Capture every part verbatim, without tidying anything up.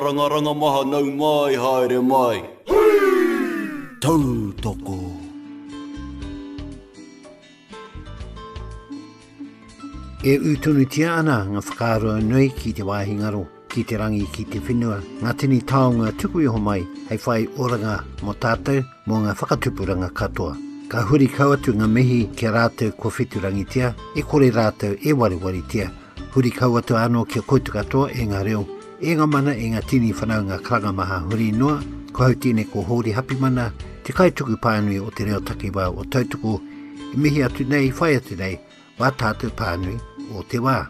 Ranga maha nau mai haere mai. Tau toko. E utunu tia ana ngā whakaaro nui ki te wāhingaro, ki te rangi ki te whenua. Ngā tini taonga tuku iho mai, hei whai oranga mo tātou mō ngā whakatupuranga katoa. Ka huri kauatu ngā mihi kia rātou ko whiturangi tia, e kore rātou e wariwari tia. Huri kauatu anō kia koutu katoa e ngā reo. E ngā mana e ngā tini whanau ngā karanga maha huri noa, ko hau tine ko hori hapi mana, te kaituku pānui o te reo takiwa o tautuku, e mihi atu nei, whai atu nei, wā tātou pānui o te wā.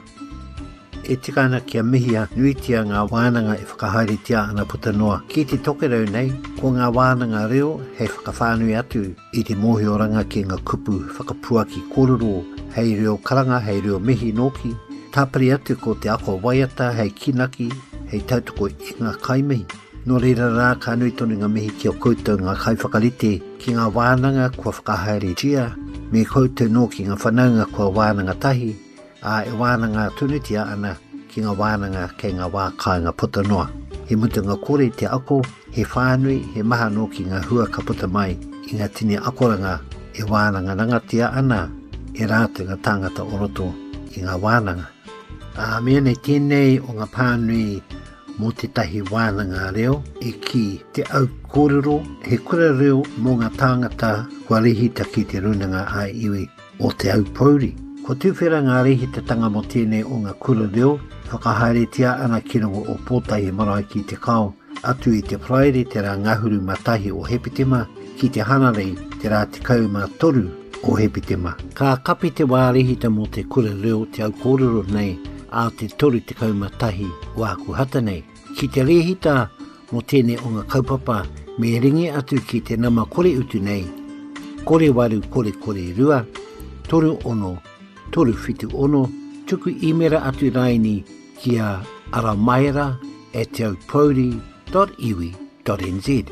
E tikana kia mihia nuitia ngā wānanga e whakahaere tia ana puta noa. Ki te tokerau nei, ko ngā wānanga reo hei whakawhānui atu i te mōhioranga ki ngā kupu whakapua ki kōrero, hei reo karanga, hei reo mihi noki, tāpari atu ko te ako waiata, hei kinaki, hei tautuko i ngā kaimihi. Nō reira rā ka nui tonu ngā mihi ki o koutou ngā kai whakarite ki ngā wānanga kua whakahaere tia, me koutou no ki ngā whanaunga kua wānanga tahi, a e wānanga tunutia ana ki ngā wānanga kei ngā wā kāinga puta noa. He mutu ngā kore te ako, he whānui, he maha no ki ngā hua ka puta mai, i ngā tini akoranga e wānanga rangatia ana, e rātu ngā tāngata oroto i ngā wānanga. A mea nei tēnei o ngā pānui mō te tahi wānanga reo, e ki te au kōrero, he kura reo mō ngā tāngata kua rihita ki te runanga a iwi o te au pauri. Ko tūwhera ngā rehitatanga mo tēnei o ngā kura reo, whakahaere tia ana ki rongo o pōtahi marae ki te kao, atu i te praere te rā ngahuru matahi o Hepitema, ki te hanarei te rā te kauma toru o Hepitema. Ka kapi te wā rehita mo te kura reo te au kōrero nei, a te toru te kauma tahi o aku hata nei. Ki te rehita mo tēnei o ngā kaupapa, me ringi atu ki te nama kore utu nei, kore waru kore kore rua, toru ono, toru whitu ono, tuku imera atu raini kia aramaera e te au pauri dot iwi dot n z.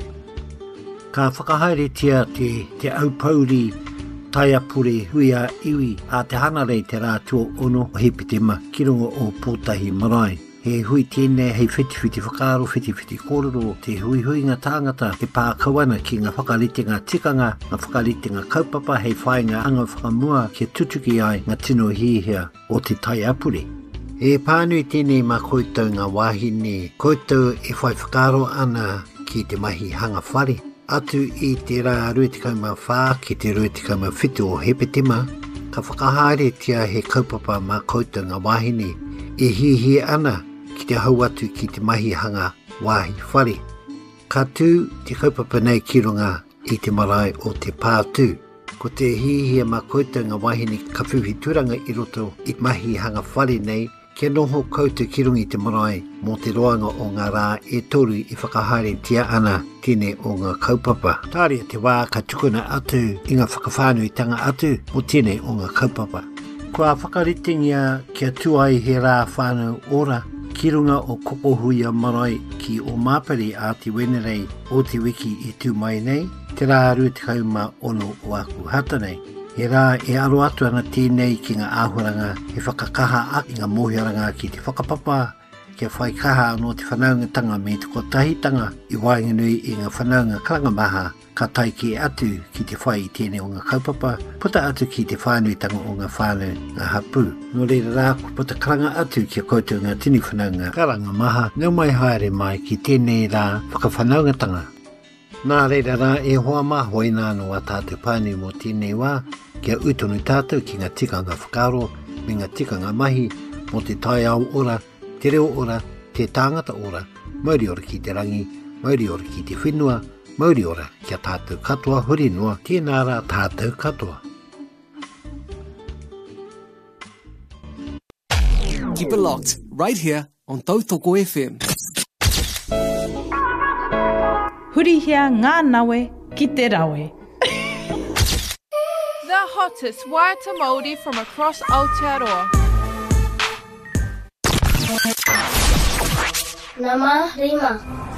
Ka whakahaere tia te, te au pauri taiapure huia iwi a te hanarei te rātua ono o Hepitema ki rongo o pōtahi marae. He hui tēnei hei whiti-whiti whakaaro, whiti-whiti kōrero, te hui-hui ngā tāngata, te pākauana ki ngā whakarite ngā tikanga, ngā whakarite ngā kaupapa, hei whai ngā anga whakamua kia tutuki ai ngā tino hihia o te taiapure. E pānui tēnei mā koutou ngā wāhine, koutou e whai whakaaro ana ki te mahi hanga whare. Atu i te rā ruetikauma whā ki te ruetikauma whitu o Hepitema, ka whakahaere tia he kaupapa mā koutou ngā wāhine, e hihi ana ki te hau atu ki te mahi hanga wāhi whare. Ka tū te kaupapa nei ki runga i te marae o te pātū. Ko te hihia mā koutou ngā wahine ka whiwhi turanga i roto i mahi hanga whare nei, kia noho koutou ki runga i te marae mō te roanga o ngā rā e toru i whakahaere tia ana tēnei o ngā kaupapa. Tāria te wā ka tukuna atu i ngā whakawhānuitanga atu o tēnei o ngā kaupapa. Kua whakaritingia kia tuai he rā whānau ora, ki runga o kopohuia marae ki o māpari a te wenerei o te wiki i tū mai nei, te rā ruetikauma ono o aku hata nei. He rā e aro atu ana tēnei ki ngā āhuranga, he whakakaha ak i ngā mōhiaranga ki te whakapapa, kia whai kaha anō te whanaungatanga me te kotahitanga i wainganui i ngā whanaunga karanga maha, ka tai ki atu ki te whai i tēnei o ngā kaupapa, puta atu ki te whānuitanga o ngā whānau ngā hapu. Nō reira rā ku puta karanga atu ki a koutou ngā tini whanaunga karanga maha, nau mai haere mai ki tēnei rā whakawhanaungatanga. Nā reira rā e hoa mā hoi nāno a tātou pānui mō tēnei wā, kia utonu tātou ki ngā tikanga whakaro, me ngā tikanga mahi, mō te tai au ora, te reo ora, te tāngata ora, mauri ora ki te rangi, mauri ora ki te whenua, mauri ora kia tātou katoa huri noa, tēnā rā tātou katoa. Keep it locked, right here on Tautoko F M. Hurihia ngā nawe ki te rawe. The hottest Waiata Māori from across Aotearoa. Nama Rima.